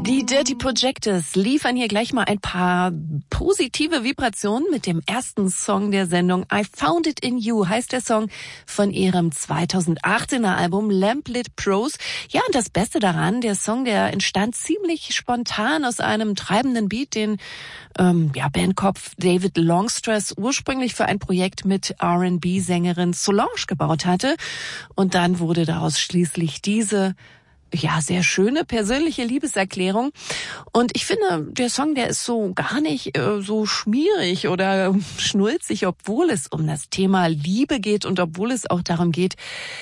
Die Dirty Projectors liefern hier gleich mal ein paar positive Vibrationen mit dem ersten Song der Sendung. I Found It in You heißt der Song von ihrem 2018er Album Lamplit Prose. Ja, und das Beste daran, der Song, der entstand ziemlich spontan aus einem treibenden Beat, den Bandkopf David Longstress ursprünglich für ein Projekt mit R&B-Sängerin Solange gebaut hatte. Und dann wurde daraus schließlich diese sehr schöne persönliche Liebeserklärung. Und ich finde, der Song, der ist so gar nicht so schmierig oder schnulzig, obwohl es um das Thema Liebe geht und obwohl es auch darum geht,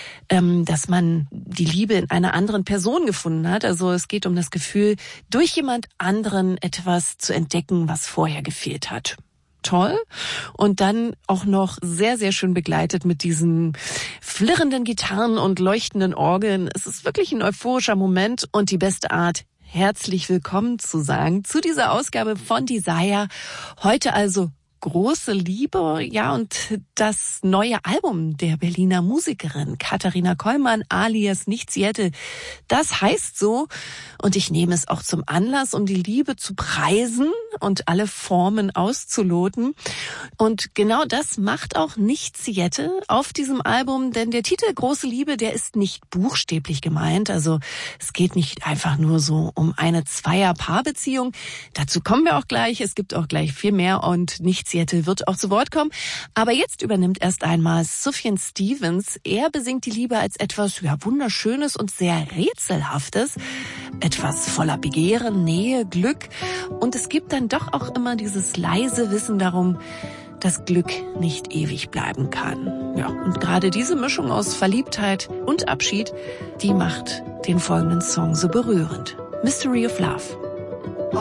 dass man die Liebe in einer anderen Person gefunden hat. Also es geht um das Gefühl, durch jemand anderen etwas zu entdecken, was vorher gefehlt hat. Toll. Und dann auch noch sehr, sehr schön begleitet mit diesen flirrenden Gitarren und leuchtenden Orgeln. Es ist wirklich ein euphorischer Moment und die beste Art, herzlich willkommen zu sagen zu dieser Ausgabe von Desire. Heute also große Liebe, ja, und das neue Album der Berliner Musikerin Katharina Kollmann alias Nichtziette, das heißt so, und ich nehme es auch zum Anlass, um die Liebe zu preisen und alle Formen auszuloten. Und genau das macht auch Nichtziette auf diesem Album, denn der Titel Große Liebe, der ist nicht buchstäblich gemeint, also es geht nicht einfach nur so um eine Zweier-Paar-Beziehung, dazu kommen wir auch gleich, es gibt auch gleich viel mehr und Nichtziette wird auch zu Wort kommen. Aber jetzt übernimmt erst einmal Sufjan Stevens. Er besingt die Liebe als etwas Wunderschönes und sehr Rätselhaftes. Etwas voller Begehren, Nähe, Glück. Und es gibt dann doch auch immer dieses leise Wissen darum, dass Glück nicht ewig bleiben kann. Ja, und gerade diese Mischung aus Verliebtheit und Abschied, die macht den folgenden Song so berührend. Mystery of Love.